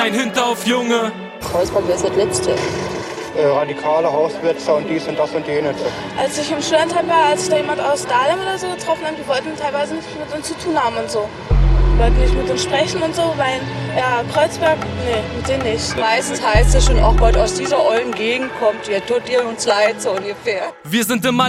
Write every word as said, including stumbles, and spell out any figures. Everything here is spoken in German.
ein Hinter auf Junge. Kreuzberg wäre das Letzte. Äh, radikale Hauswirte und dies und das und jenes. Als ich im Studentheim war, als ich da jemand aus Dahlem oder so getroffen habe, die wollten teilweise nichts mit uns zu tun haben und so. Die wollten nicht mit uns sprechen und so, weil, ja, Kreuzberg, nee, mit denen nicht. Meistens heißt es schon, auch Gott aus dieser ollen Gegend kommt, ihr tut ihr uns leid, so ungefähr. Wir sind immer